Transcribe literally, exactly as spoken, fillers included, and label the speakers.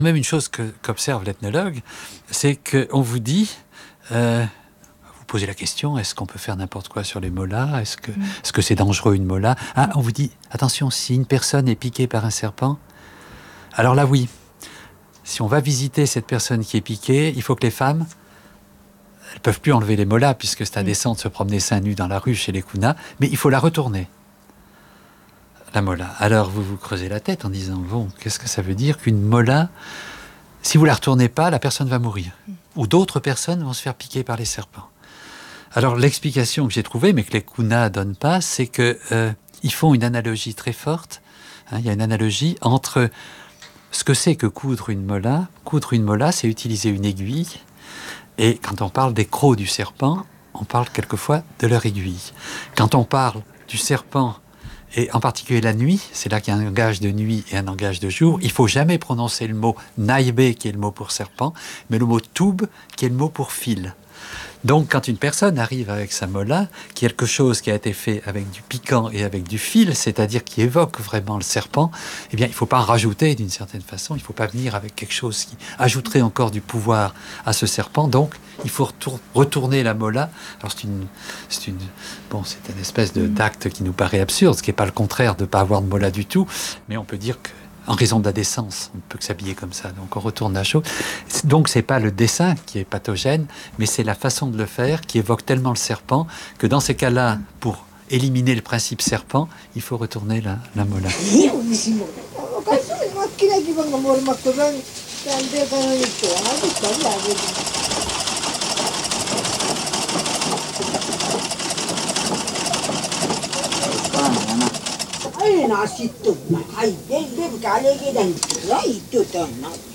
Speaker 1: Même une chose que, qu'observe l'ethnologue, c'est qu'on vous dit, euh, vous posez la question, est-ce qu'on peut faire n'importe quoi sur les molas? Est-ce que, mmh. est-ce que c'est dangereux une mola? Ah, on vous dit, attention, si une personne est piquée par un serpent, alors là oui, si on va visiter cette personne qui est piquée, il faut que les femmes, elles ne peuvent plus enlever les molas, puisque c'est indécent de se promener seins nus dans la rue chez les Kuna, mais il faut la retourner. La mola. Alors vous vous creusez la tête en disant, bon, qu'est-ce que ça veut dire qu'une mola, si vous la retournez pas, la personne va mourir. Mm. Ou d'autres personnes vont se faire piquer par les serpents. Alors l'explication que j'ai trouvée, mais que les Kuna donnent pas, c'est que euh, ils font une analogie très forte. Hein, il y a une analogie entre ce que c'est que coudre une mola. Coudre une mola, c'est utiliser une aiguille. Et quand on parle des crocs du serpent, on parle quelquefois de leur aiguille. Quand on parle du serpent, et en particulier la nuit, c'est là qu'il y a un langage de nuit et un langage de jour, il ne faut jamais prononcer le mot naïbé, qui est le mot pour serpent, mais le mot toub, qui est le mot pour fil. Donc quand une personne arrive avec sa mola, quelque chose qui a été fait avec du piquant et avec du fil, c'est-à-dire qui évoque vraiment le serpent, eh bien il ne faut pas en rajouter d'une certaine façon, il ne faut pas venir avec quelque chose qui ajouterait encore du pouvoir à ce serpent. Donc il faut retour- retourner la mola. Alors c'est une, c'est une, bon, c'est une espèce de, d'acte qui nous paraît absurde, ce qui n'est pas le contraire de ne pas avoir de mola du tout, mais on peut dire que en raison de la décence, on ne peut que s'habiller comme ça. Donc on retourne la chose. Donc c'est pas le dessin qui est pathogène, mais c'est la façon de le faire qui évoque tellement le serpent que dans ces cas-là, pour éliminer le principe serpent, il faut retourner la, la mola.
Speaker 2: Ai, nasi tu, ai, dia dia berkali lagi dan cerai itu tu nak.